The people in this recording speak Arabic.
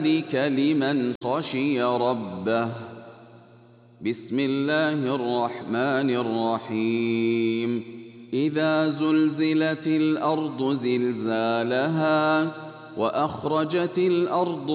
ذلك لمن خشي ربه. بسم الله الرحمن الرحيم. إذا زلزلت الأرض زلزالها وأخرجت الأرض